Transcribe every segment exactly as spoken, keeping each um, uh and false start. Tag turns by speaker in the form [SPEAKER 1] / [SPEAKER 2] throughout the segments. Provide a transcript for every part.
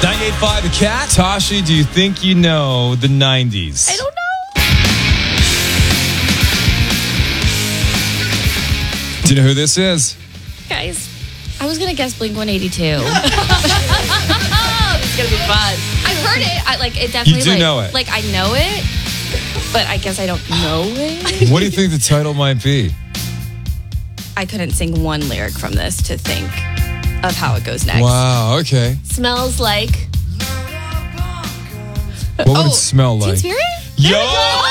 [SPEAKER 1] ninety-eight point five The Cat. Tashi, do you think you know the nineties?
[SPEAKER 2] I don't know.
[SPEAKER 1] Do you know who this is?
[SPEAKER 2] Guys, I was going to guess Blink one eighty-two. It's going to be fun. I've heard it. I, like, it definitely,
[SPEAKER 1] You do
[SPEAKER 2] like,
[SPEAKER 1] know it.
[SPEAKER 2] Like, I know it, but I guess I don't know it.
[SPEAKER 1] What do you think the title might be?
[SPEAKER 2] I couldn't sing one lyric from this to think of how it goes next.
[SPEAKER 1] Wow, okay.
[SPEAKER 2] Smells like...
[SPEAKER 1] What would
[SPEAKER 2] Oh,
[SPEAKER 1] it smell
[SPEAKER 2] Teen
[SPEAKER 1] like?
[SPEAKER 2] Spirit?
[SPEAKER 1] Yo!
[SPEAKER 2] Yeah!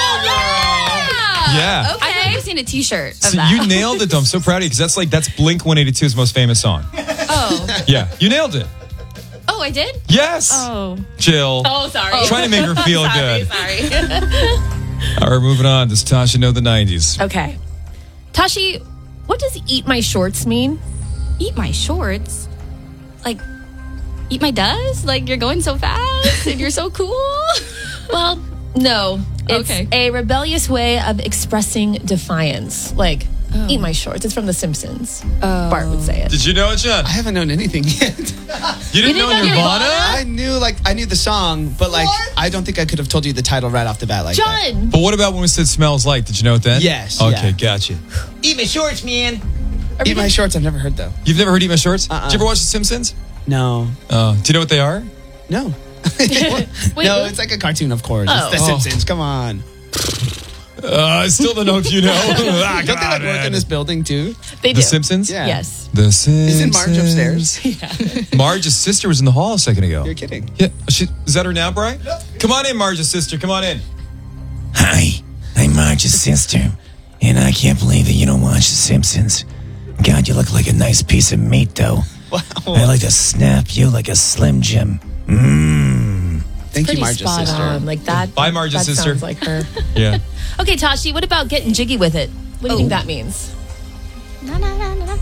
[SPEAKER 1] Yeah.
[SPEAKER 2] Okay. I've never seen a t-shirt of
[SPEAKER 1] So
[SPEAKER 2] that.
[SPEAKER 1] you nailed it, though. I'm so proud of you because that's like that's Blink one eighty-two's most famous song.
[SPEAKER 2] Oh.
[SPEAKER 1] Yeah, you nailed it.
[SPEAKER 2] Oh, I did?
[SPEAKER 1] Yes.
[SPEAKER 2] Oh.
[SPEAKER 1] Jill.
[SPEAKER 2] Oh, sorry.
[SPEAKER 1] Trying to make her feel
[SPEAKER 2] sorry,
[SPEAKER 1] good.
[SPEAKER 2] Sorry.
[SPEAKER 1] All right, moving on. Does Tasha know the nineties?
[SPEAKER 3] Okay. Tashi, what does eat my shorts mean?
[SPEAKER 2] Eat my shorts? Like, eat my dust? Like, you're going so fast and you're so cool?
[SPEAKER 3] Well, no. It's
[SPEAKER 2] Okay.
[SPEAKER 3] a rebellious way of expressing defiance. Like, eat my shorts. It's from The Simpsons. Bart would say it.
[SPEAKER 1] Did you know it, John?
[SPEAKER 4] I haven't known anything yet.
[SPEAKER 1] You didn't,
[SPEAKER 3] didn't
[SPEAKER 1] know
[SPEAKER 3] know
[SPEAKER 1] Nirvana?
[SPEAKER 4] I knew like I knew the song, but like I don't think I could have told you the title right off the bat like that.
[SPEAKER 3] John!
[SPEAKER 1] But what about when we said smells like? Did you know it then?
[SPEAKER 4] Yes,
[SPEAKER 1] Okay,
[SPEAKER 4] yeah.
[SPEAKER 1] gotcha.
[SPEAKER 5] Eat my shorts, man.
[SPEAKER 4] Eat My Shorts, I've never heard though.
[SPEAKER 1] You've never heard Eat My Shorts?
[SPEAKER 4] Uh-uh.
[SPEAKER 1] Did you ever watch The Simpsons?
[SPEAKER 4] No.
[SPEAKER 1] Uh, do you know what they are?
[SPEAKER 4] No.
[SPEAKER 3] Wait,
[SPEAKER 4] no,
[SPEAKER 3] what?
[SPEAKER 4] it's like a cartoon, of course.
[SPEAKER 3] Oh.
[SPEAKER 4] It's The
[SPEAKER 1] Oh.
[SPEAKER 4] Simpsons. Come on.
[SPEAKER 1] Uh, I still don't know if you know. ah,
[SPEAKER 4] Don't
[SPEAKER 1] come
[SPEAKER 4] they
[SPEAKER 1] on,
[SPEAKER 4] like work
[SPEAKER 1] man.
[SPEAKER 4] in this building too?
[SPEAKER 3] They do.
[SPEAKER 1] The Simpsons?
[SPEAKER 4] Yeah.
[SPEAKER 3] Yes.
[SPEAKER 1] The Simpsons.
[SPEAKER 4] Isn't Marge upstairs?
[SPEAKER 1] Marge's sister was in the hall a second ago.
[SPEAKER 4] You're kidding.
[SPEAKER 1] Yeah, she, is that her now, Bri? Come on in, Marge's sister. Come on in.
[SPEAKER 5] Hi, I'm Marge's sister, and I can't believe that you don't watch The Simpsons. God, you look like a nice piece of meat, though.
[SPEAKER 4] Wow.
[SPEAKER 5] I like to snap you like a Slim Jim. Mmm.
[SPEAKER 4] Thank you,
[SPEAKER 3] Pretty
[SPEAKER 4] Marge's
[SPEAKER 3] spot
[SPEAKER 4] sister.
[SPEAKER 3] on. Like that.
[SPEAKER 1] Bye, Marge's
[SPEAKER 3] that
[SPEAKER 1] sister.
[SPEAKER 3] sounds like her.
[SPEAKER 1] Yeah.
[SPEAKER 3] Okay, Tashi, what about getting jiggy with it? What do you think that means?
[SPEAKER 2] Na, na, na, na, na.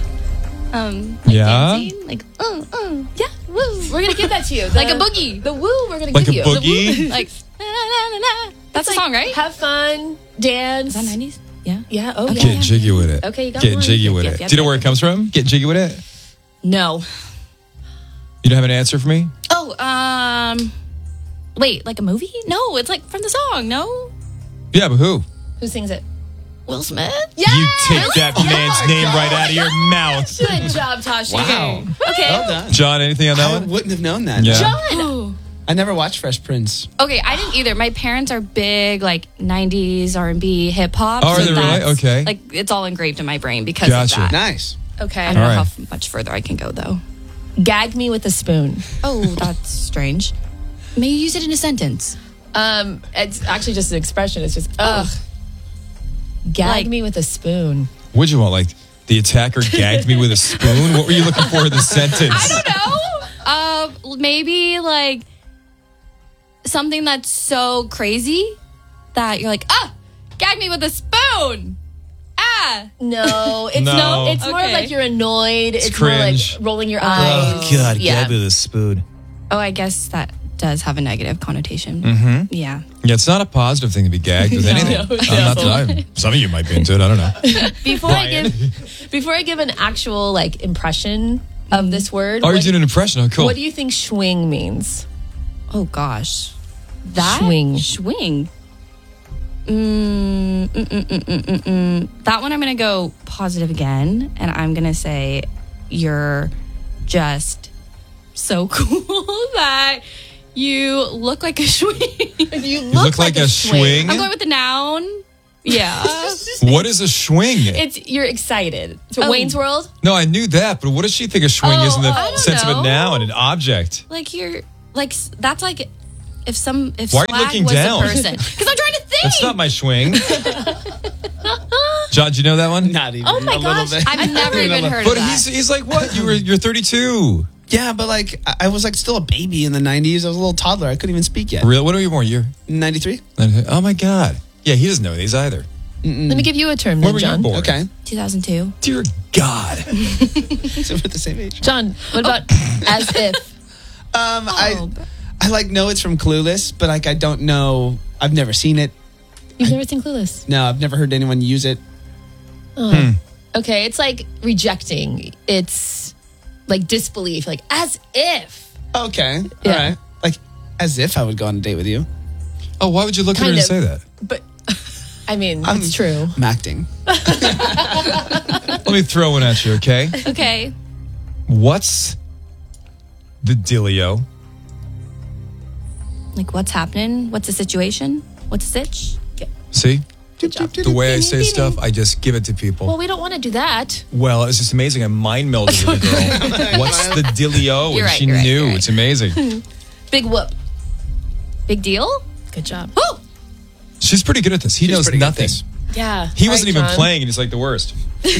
[SPEAKER 2] Um, like
[SPEAKER 1] Yeah?
[SPEAKER 2] dancing? Like, uh, uh.
[SPEAKER 3] Yeah, woo. We're going to give that to you. The-
[SPEAKER 2] Like a boogie.
[SPEAKER 3] The woo we're going to
[SPEAKER 1] Like
[SPEAKER 3] give
[SPEAKER 1] a
[SPEAKER 3] you.
[SPEAKER 1] boogie?
[SPEAKER 3] The woo.
[SPEAKER 2] Like, na, na, na, na. That's a
[SPEAKER 3] It's like,
[SPEAKER 2] song, right?
[SPEAKER 3] Have fun, dance.
[SPEAKER 2] Is that nineties? Yeah.
[SPEAKER 3] Yeah, oh,
[SPEAKER 1] Get
[SPEAKER 3] yeah.
[SPEAKER 1] jiggy with it.
[SPEAKER 3] Okay, you got
[SPEAKER 1] Get
[SPEAKER 3] one.
[SPEAKER 1] jiggy
[SPEAKER 3] Yep,
[SPEAKER 1] with
[SPEAKER 2] yep,
[SPEAKER 1] it.
[SPEAKER 2] yep,
[SPEAKER 1] Do you know
[SPEAKER 2] yep,
[SPEAKER 1] where it
[SPEAKER 2] yep.
[SPEAKER 1] comes from? Get jiggy with it?
[SPEAKER 3] No.
[SPEAKER 1] You don't have an answer for me?
[SPEAKER 2] Oh, um, wait, like a movie? No, it's like from the song, no?
[SPEAKER 1] Yeah, but who?
[SPEAKER 3] Who sings it?
[SPEAKER 2] Will Smith?
[SPEAKER 1] You take that man's name right out of your mouth.
[SPEAKER 3] Good job, Tashi.
[SPEAKER 4] Wow.
[SPEAKER 3] Okay.
[SPEAKER 4] Well done.
[SPEAKER 1] John, anything on that
[SPEAKER 4] I
[SPEAKER 1] one?
[SPEAKER 4] wouldn't have known that.
[SPEAKER 1] Yeah.
[SPEAKER 3] John.
[SPEAKER 2] Ooh.
[SPEAKER 4] I never watched Fresh Prince.
[SPEAKER 2] Okay, I didn't either. My parents are big, like, nineties R and B, hip-hop.
[SPEAKER 1] Oh, are
[SPEAKER 2] so
[SPEAKER 1] they really?
[SPEAKER 2] that's,
[SPEAKER 1] Okay.
[SPEAKER 2] Like, it's all engraved in my brain because
[SPEAKER 1] Gotcha.
[SPEAKER 2] of that.
[SPEAKER 4] Nice.
[SPEAKER 3] Okay.
[SPEAKER 2] I don't know
[SPEAKER 1] All right.
[SPEAKER 2] how much further I can go, though.
[SPEAKER 3] Gag me with a spoon.
[SPEAKER 2] Oh, that's strange. May you use it in a sentence?
[SPEAKER 3] Um, it's actually just an expression. It's just ugh. Gag
[SPEAKER 2] Like-
[SPEAKER 3] me with a spoon.
[SPEAKER 1] What'd you want? Like, the attacker gagged me with a spoon? What were you looking for in the sentence?
[SPEAKER 2] I don't know. Uh, maybe, like, something that's so crazy that you're like, ah, gag me with a spoon. Ah.
[SPEAKER 3] No, it's
[SPEAKER 1] No.
[SPEAKER 3] no. It's more
[SPEAKER 2] Okay.
[SPEAKER 3] like you're annoyed. It's,
[SPEAKER 1] cringe.
[SPEAKER 3] more like rolling your eyes.
[SPEAKER 5] Oh, God,
[SPEAKER 3] yeah.
[SPEAKER 5] gag me with a spoon.
[SPEAKER 2] Oh, I guess that does have a negative connotation.
[SPEAKER 1] Mm-hmm.
[SPEAKER 2] Yeah.
[SPEAKER 1] Yeah, it's not a positive thing to be gagged with anything.
[SPEAKER 3] No,
[SPEAKER 1] I'm not that I, some of you might be into it. I don't know.
[SPEAKER 3] Before I give, before I give an actual like impression of this word,
[SPEAKER 1] Oh, you're
[SPEAKER 3] what,
[SPEAKER 1] doing an impression. Oh, cool.
[SPEAKER 3] what do you think "schwing" means?
[SPEAKER 2] Oh, gosh. That?
[SPEAKER 3] Schwing.
[SPEAKER 2] Schwing. Mm, mm, mm, mm, mm, mm, mm. That one I'm going to go positive again. And I'm going to say you're just so cool that you look like a schwing.
[SPEAKER 3] You
[SPEAKER 1] You look like a swing.
[SPEAKER 2] I'm going with the noun. Yeah.
[SPEAKER 1] What is a swing?
[SPEAKER 3] It's you're excited. So
[SPEAKER 2] Oh.
[SPEAKER 3] Wayne's World.
[SPEAKER 1] No, I knew that, but what does she think a swing
[SPEAKER 3] Oh,
[SPEAKER 1] is in the
[SPEAKER 3] I
[SPEAKER 2] don't
[SPEAKER 1] sense of a
[SPEAKER 2] know.
[SPEAKER 1] noun, an object?
[SPEAKER 2] like you're like s- that's like if some if
[SPEAKER 1] Why are you
[SPEAKER 2] swag
[SPEAKER 1] looking
[SPEAKER 2] was
[SPEAKER 1] down?
[SPEAKER 2] a person because I'm trying to think.
[SPEAKER 1] That's not my swing. John, do you know that one?
[SPEAKER 4] Not even.
[SPEAKER 3] Oh my
[SPEAKER 4] a little
[SPEAKER 3] gosh,
[SPEAKER 4] bit.
[SPEAKER 2] I've never even heard
[SPEAKER 1] But
[SPEAKER 2] of that.
[SPEAKER 1] he's he's like, what? You were you're thirty-two.
[SPEAKER 4] Yeah, but like I- I was like still a baby in the nineties. I was a little toddler. I couldn't even speak yet.
[SPEAKER 1] Real? What are you born? You're
[SPEAKER 4] ninety-three.
[SPEAKER 1] oh my god. Yeah, he doesn't know these either.
[SPEAKER 3] Let me give you a term,
[SPEAKER 1] Where
[SPEAKER 3] then,
[SPEAKER 1] were you
[SPEAKER 3] John.
[SPEAKER 1] born?
[SPEAKER 4] Okay.
[SPEAKER 2] two thousand two.
[SPEAKER 1] Dear God.
[SPEAKER 4] So we're the same age.
[SPEAKER 3] John, what about as if?
[SPEAKER 4] Um,
[SPEAKER 2] Oh,
[SPEAKER 4] I I like know it's from Clueless, but like I don't know. I've never seen it.
[SPEAKER 3] You've never seen Clueless.
[SPEAKER 4] No, I've never heard anyone use it.
[SPEAKER 3] Oh. Okay, it's like rejecting. It's like disbelief. Like as if.
[SPEAKER 4] Okay.
[SPEAKER 3] Yeah.
[SPEAKER 4] All right. Like, as if I would go on a date with you.
[SPEAKER 1] Oh, why would you look
[SPEAKER 3] Kind
[SPEAKER 1] at her and
[SPEAKER 3] of.
[SPEAKER 1] say that?
[SPEAKER 3] But I mean,
[SPEAKER 4] I'm-
[SPEAKER 3] it's true.
[SPEAKER 4] I'm acting.
[SPEAKER 1] Let me throw one at you, okay?
[SPEAKER 2] Okay.
[SPEAKER 1] What's the dealio?
[SPEAKER 2] Like, what's happening? What's the situation? What's the sitch?
[SPEAKER 1] See?
[SPEAKER 3] Good job.
[SPEAKER 1] The way I say stuff, I just give it to people.
[SPEAKER 3] Well, we don't want to do that.
[SPEAKER 1] Well, it's just amazing. I mind melded with a girl. What's the dealio?
[SPEAKER 2] You're
[SPEAKER 1] And
[SPEAKER 2] right,
[SPEAKER 1] she
[SPEAKER 2] you're right,
[SPEAKER 1] knew.
[SPEAKER 2] you're right.
[SPEAKER 1] It's amazing.
[SPEAKER 3] Big whoop.
[SPEAKER 2] Big deal?
[SPEAKER 3] Good job.
[SPEAKER 2] Oh,
[SPEAKER 1] She's pretty good at this. He
[SPEAKER 4] She's
[SPEAKER 1] knows
[SPEAKER 4] pretty good at
[SPEAKER 1] nothing.
[SPEAKER 4] this.
[SPEAKER 3] Yeah.
[SPEAKER 1] He
[SPEAKER 3] All
[SPEAKER 1] wasn't
[SPEAKER 3] right,
[SPEAKER 1] even
[SPEAKER 3] John.
[SPEAKER 1] playing, and he's like the worst.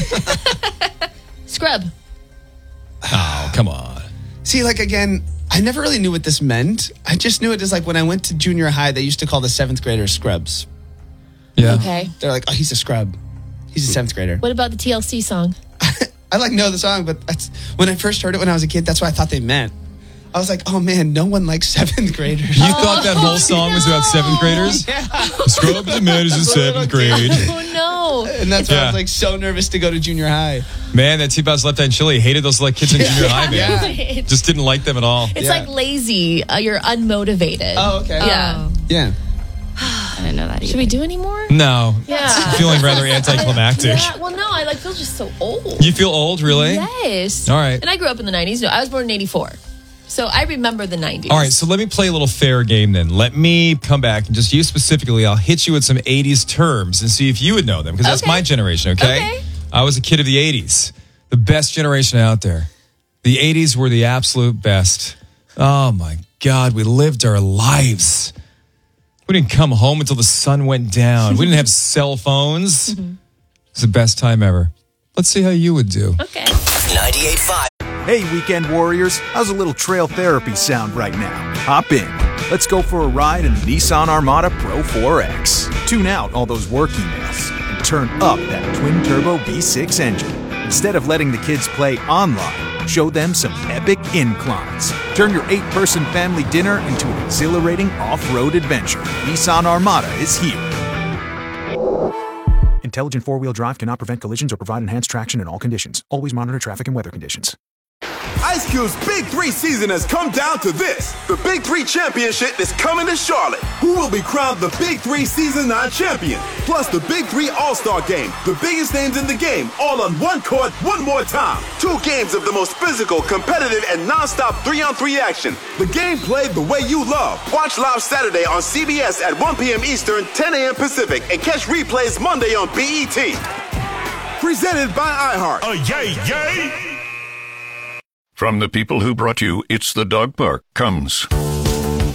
[SPEAKER 3] Scrub.
[SPEAKER 1] Oh, come on.
[SPEAKER 4] See, like, again, I never really knew what this meant. I just knew it as like when I went to junior high, they used to call the seventh graders scrubs.
[SPEAKER 1] Yeah.
[SPEAKER 3] Okay.
[SPEAKER 4] They're like, oh, he's a scrub. He's a seventh grader.
[SPEAKER 3] What about the T L C song?
[SPEAKER 4] I like know the song, but that's, when I first heard it when I was a kid, that's what I thought they meant. I was like, oh man, no one likes seventh graders.
[SPEAKER 1] You thought that whole song was about seventh graders?
[SPEAKER 4] Yeah.
[SPEAKER 1] Scrubs and matters in seventh grade.
[SPEAKER 3] Oh no.
[SPEAKER 4] And that's why I
[SPEAKER 1] Yeah.
[SPEAKER 4] was like so nervous to go to junior high.
[SPEAKER 1] Man, that T-Boss Left Eye and Chili hated those like kids in junior high, man.
[SPEAKER 4] Yeah.
[SPEAKER 3] It's,
[SPEAKER 1] Just didn't like them at all.
[SPEAKER 3] it's
[SPEAKER 4] Yeah.
[SPEAKER 3] like lazy. Uh, you're unmotivated.
[SPEAKER 4] Oh, okay.
[SPEAKER 3] Yeah.
[SPEAKER 2] Oh,
[SPEAKER 4] Yeah.
[SPEAKER 2] I didn't know that either.
[SPEAKER 3] Should we do any more?
[SPEAKER 1] No.
[SPEAKER 3] Yeah.
[SPEAKER 1] I'm feeling rather anticlimactic.
[SPEAKER 3] Yeah, well, no, I like feel just so old.
[SPEAKER 1] You feel old, really?
[SPEAKER 3] Yes.
[SPEAKER 1] All right.
[SPEAKER 3] And I grew up in the nineties. No, I was born in eighty-four. So I remember the nineties.
[SPEAKER 1] All right, so let me play a little fair game then. Let me come back and just you specifically, I'll hit you with some eighties terms and see if you would know them because that's
[SPEAKER 3] Okay.
[SPEAKER 1] my generation, okay?
[SPEAKER 3] Okay.
[SPEAKER 1] I was a kid of the eighties, the best generation out there. The eighties were the absolute best. Oh my God, we lived our lives. We didn't come home until the sun went down. We didn't have cell phones. It was the best time ever. Let's see how you would do.
[SPEAKER 3] Okay.
[SPEAKER 6] ninety-eight point five.
[SPEAKER 7] Hey, weekend warriors, how's a little trail therapy sound right now? Hop in. Let's go for a ride in the Nissan Armada Pro four X. Tune out all those work emails and turn up that twin-turbo V six engine. Instead of letting the kids play online, show them some epic inclines. Turn your eight-person family dinner into an exhilarating off-road adventure. Nissan Armada is here. Intelligent four-wheel drive cannot prevent collisions or provide enhanced traction in all conditions. Always monitor traffic and weather conditions.
[SPEAKER 8] Ice Cube's Big Three season has come down to this. The Big Three Championship is coming to Charlotte. Who will be crowned the Big Three Season nine champion? Plus the Big Three All-Star Game. The biggest names in the game, all on one court, one more time. Two games of the most physical, competitive, and non-stop three-on-three action. The game played the way you love. Watch live Saturday on C B S at one p.m. Eastern, ten a.m. Pacific, and catch replays Monday on B E T. Presented by iHeart.
[SPEAKER 9] Oh, yay, yay! From the people who brought you It's the Dog Park comes